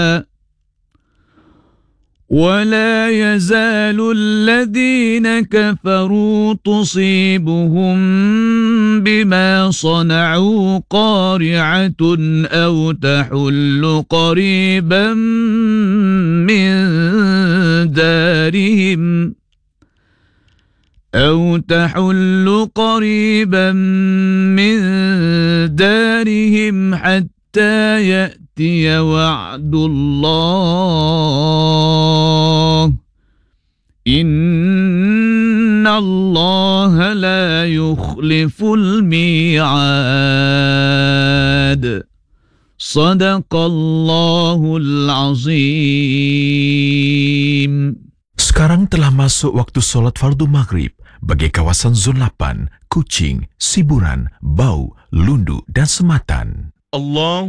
ولا يزال الذين كفروا تصيبهم بما صنعوا قارعة أو تحل قريبا من دارهم حتى يأتي وعد الله إن الله لا يخلف الميعاد صدق الله العظيم. Sekarang telah masuk waktu solat fardu maghrib bagi kawasan Zon 8, Kuching, Siburan, Bau, Lundu dan Sematan. الله